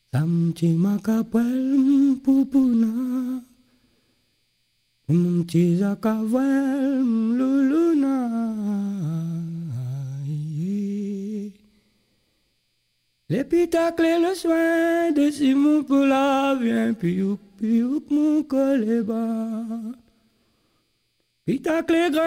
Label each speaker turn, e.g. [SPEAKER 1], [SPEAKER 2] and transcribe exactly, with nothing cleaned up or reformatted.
[SPEAKER 1] Samti makapel pupuna, mti zakavel luluna. L'épitacle et le soin de Simon pour la vient piouk piouk mon collet bas. Pitacle